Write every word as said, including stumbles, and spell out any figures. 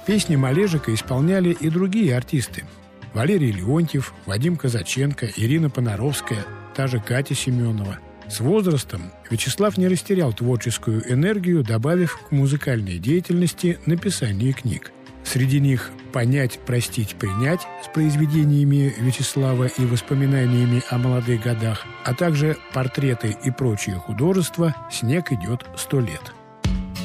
Песни Малежика исполняли и другие артисты. Валерий Леонтьев, Вадим Казаченко, Ирина Понаровская, та же Катя Семенова. С возрастом Вячеслав не растерял творческую энергию, добавив к музыкальной деятельности написание книг. Среди них «Понять, простить, принять» с произведениями Вячеслава и воспоминаниями о молодых годах, а также портреты и прочие художества «Снег идет сто лет».